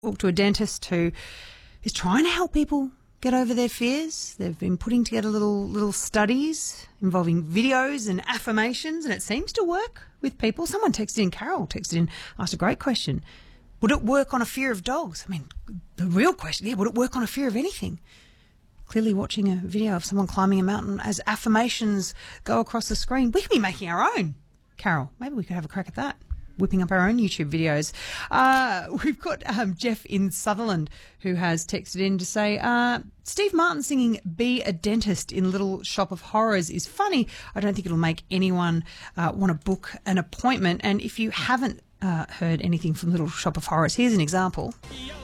talked to a dentist who is trying to help people get over their fears. They've been putting together little studies involving videos and affirmations, and it seems to work with people. Someone texted in, Carol texted in, asked a great question. Would it work on a fear of dogs? I mean, the real question, would it work on a fear of anything? Clearly watching a video of someone climbing a mountain as affirmations go across the screen. We could be making our own. Carol, maybe we could have a crack at that. Whipping up our own YouTube videos. We've got Jeff in Sutherland who has texted in to say, Steve Martin singing Be a Dentist in Little Shop of Horrors is funny. I don't think it'll make anyone want to book an appointment. And if you haven't heard anything from Little Shop of Horrors, here's an example.